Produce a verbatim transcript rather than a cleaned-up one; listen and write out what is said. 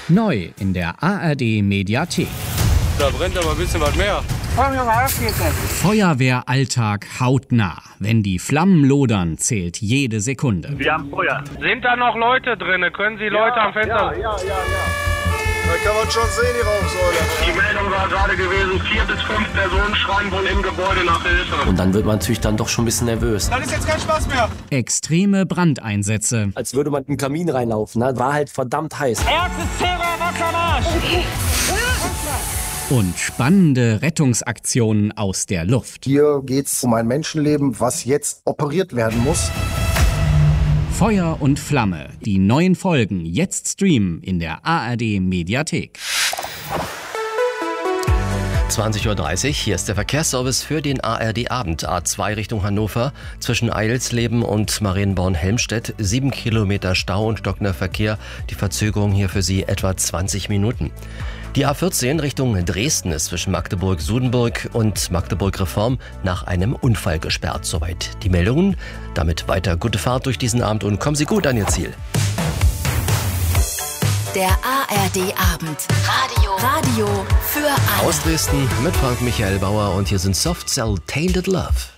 Neu in der A R D Mediathek. Da brennt aber ein bisschen was mehr. Feuerwehralltag hautnah. Wenn die Flammen lodern, zählt jede Sekunde. Wir haben Feuer. Sind da noch Leute drin? Können Sie Leute ja, am Fenster... Ja, ja, ja, ja. Da kann man schon sehen, die Rauchsäule. Die Meldung war gerade gewesen, vier bis fünf Personen schreien wohl im Gebäude nach Hilfe. Und dann wird man natürlich dann doch schon ein bisschen nervös. Dann ist jetzt kein Spaß mehr. Extreme Brandeinsätze. Als würde man in den Kamin reinlaufen, ne? War halt verdammt heiß. Erstes Zebra, Wasser am Arsch! Und spannende Rettungsaktionen aus der Luft. Hier geht's um ein Menschenleben, was jetzt operiert werden muss. Feuer und Flamme. Die neuen Folgen jetzt streamen in der A R D Mediathek. zwanzig Uhr dreißig, hier ist der Verkehrsservice für den A R D-Abend. A zwei Richtung Hannover, zwischen Eilsleben und Marienborn-Helmstedt. Sieben Kilometer Stau und stockender Verkehr. Die Verzögerung hier für Sie etwa zwanzig Minuten. Die A vierzehn Richtung Dresden ist zwischen Magdeburg-Sudenburg und Magdeburg-Reform nach einem Unfall gesperrt. Soweit die Meldungen. Damit weiter gute Fahrt durch diesen Abend und kommen Sie gut an Ihr Ziel. Der A R D-Abend. Radio. Radio für alle. Aus Dresden mit Frank Michael Bauer und hier sind Soft Cell Tainted Love.